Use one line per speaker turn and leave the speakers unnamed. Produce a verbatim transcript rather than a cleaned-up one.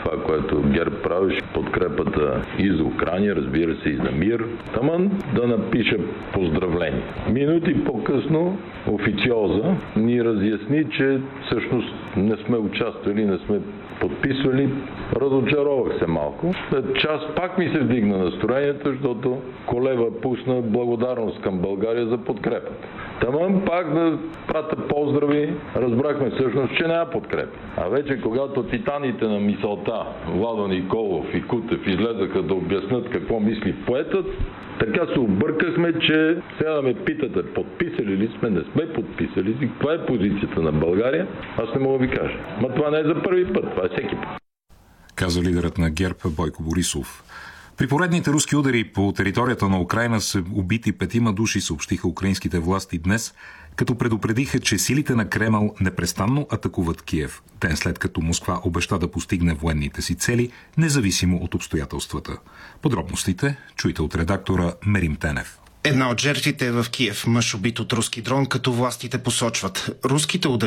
това, което ГЕРБ правеше, подкрепата и за Украина, разбира се, и за мир. Таман да напиша поздравление. Минути по-късно официоза ни разясни, че всъщност не сме участвали, не сме подписвали. Разочаровах се малко. След час пак ми се вдигна настроението, защото Колева пусна благодарност към България за подкрепата. Таман пак да пратя поздрави, разбрахме всъщност, че няма подкрепа. А вече когато титаните на мисълта, Владо Николов и Кутев, излезаха да обяснат какво мисли поетът, така се объркахме, че сега да ме питате, подписали ли сме, не сме подписали си, каква е позицията на България, аз не мога да ви кажа. Ма това не е за първи път, това е всеки път.
Каза лидерът на ГЕРБ Бойко Борисов. При поредните руски удари по територията на Украйна са убити петима души, съобщиха украинските власти днес, като предупредиха, че силите на Кремъл непрестанно атакуват Киев, ден след като Москва обеща да постигне военните си цели, независимо от обстоятелствата. Подробностите чуйте от редактора Мерим Тенев.
Една от жертвите е в Киев, мъж убит от руски дрон, като властите посочват. Руските удари